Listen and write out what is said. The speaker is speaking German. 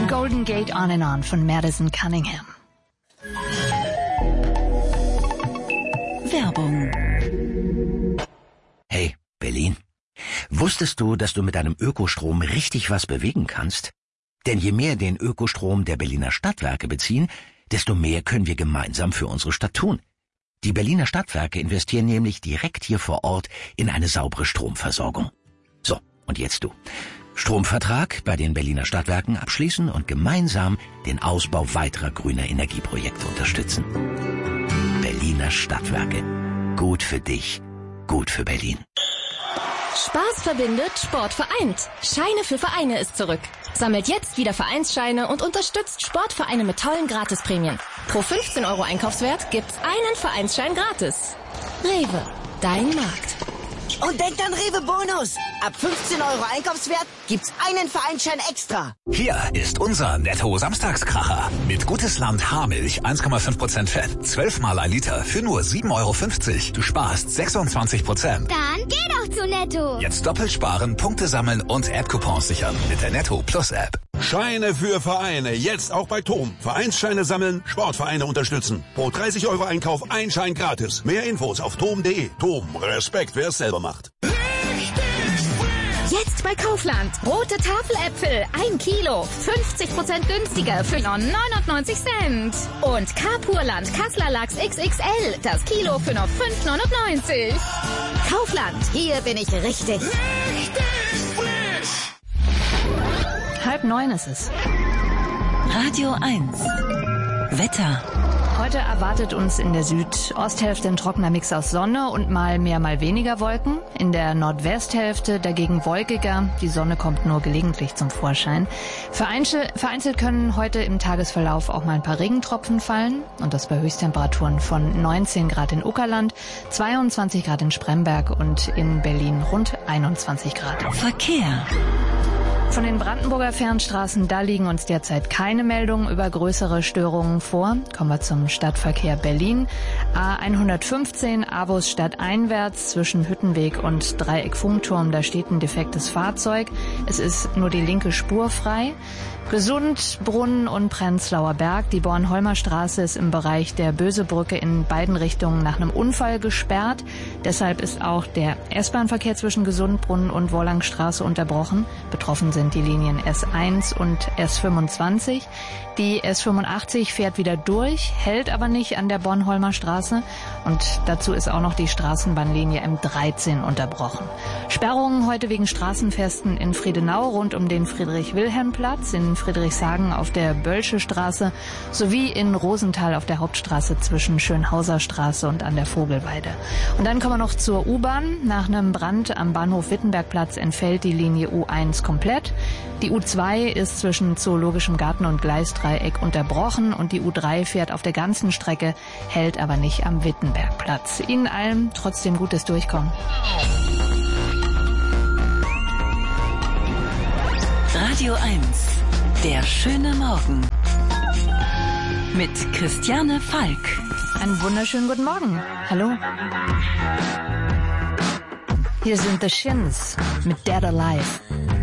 Golden Gate On and On von Madison Cunningham. Werbung. Hey, Berlin. Wusstest du, dass du mit deinem Ökostrom richtig was bewegen kannst? Denn je mehr den Ökostrom der Berliner Stadtwerke beziehen, desto mehr können wir gemeinsam für unsere Stadt tun. Die Berliner Stadtwerke investieren nämlich direkt hier vor Ort in eine saubere Stromversorgung. So, und jetzt du. Stromvertrag bei den Berliner Stadtwerken abschließen und gemeinsam den Ausbau weiterer grüner Energieprojekte unterstützen. Berliner Stadtwerke. Gut für dich, gut für Berlin. Spaß verbindet, Sport vereint. Scheine für Vereine ist zurück. Sammelt jetzt wieder Vereinsscheine und unterstützt Sportvereine mit tollen Gratisprämien. Pro 15 € Einkaufswert gibt's einen Vereinsschein gratis. Rewe, dein Markt. Und denkt an Rewe Bonus. Ab 15 € Einkaufswert gibt's einen Vereinsschein extra. Hier ist unser Netto-Samstagskracher. Mit Gutes Land Haarmilch, 1,5% Fett, 12 mal 1 Liter für nur 7,50 €. Du sparst 26%. Dann geh doch zu Netto. Jetzt doppelt sparen, Punkte sammeln und App-Coupons sichern mit der Netto Plus App. Scheine für Vereine, jetzt auch bei TOM. Vereinsscheine sammeln, Sportvereine unterstützen. Pro 30 € Einkauf ein Schein gratis. Mehr Infos auf tom.de. TOM, Respekt, wer es selber macht. Jetzt bei Kaufland. Rote Tafeläpfel, 1 Kilo, 50% günstiger für 99 Cent. Und Carpurland Kassler Lachs XXL, das Kilo für nur 5,99. Kaufland, hier bin ich richtig. Frisch! 8:30 ist es. Radio 1. Wetter. Heute erwartet uns in der Südosthälfte ein trockener Mix aus Sonne und mal mehr, mal weniger Wolken. In der Nordwesthälfte dagegen wolkiger. Die Sonne kommt nur gelegentlich zum Vorschein. Vereinzelt können heute im Tagesverlauf auch mal ein paar Regentropfen fallen. Und das bei Höchsttemperaturen von 19 Grad in Uckerland, 22 Grad in Spremberg und in Berlin rund 21 Grad. Verkehr. Von den Brandenburger Fernstraßen, da liegen uns derzeit keine Meldungen über größere Störungen vor. Kommen wir zum Stadtverkehr Berlin. A115 Avus stadteinwärts zwischen Hüttenweg und Dreieck Funkturm. Da steht ein defektes Fahrzeug. Es ist nur die linke Spur frei. Gesundbrunnen und Prenzlauer Berg. Die Bornholmer Straße ist im Bereich der Bösebrücke in beiden Richtungen nach einem Unfall gesperrt. Deshalb ist auch der S-Bahn-Verkehr zwischen Gesundbrunnen und Wollangstraße unterbrochen. Betroffen sind die Linien S1 und S25. Die S85 fährt wieder durch, hält aber nicht an der Bornholmer Straße. Und dazu ist auch noch die Straßenbahnlinie M13 unterbrochen. Sperrungen heute wegen Straßenfesten in Friedenau rund um den Friedrich-Wilhelm-Platz, in Friedrichshagen auf der Bölsche Straße sowie in Rosenthal auf der Hauptstraße zwischen Schönhauser Straße und an der Vogelweide. Und dann kommen wir noch zur U-Bahn. Nach einem Brand am Bahnhof Wittenbergplatz entfällt die Linie U1 komplett. Die U2 ist zwischen Zoologischem Garten und Gleisdreieck unterbrochen und die U3 fährt auf der ganzen Strecke, hält aber nicht am Wittenbergplatz. Ihnen allen trotzdem gutes Durchkommen. Radio 1. Der schöne Morgen. Mit Christiane Falk. Einen wunderschönen guten Morgen. Hallo. Hier sind The Shins mit Dead Alive.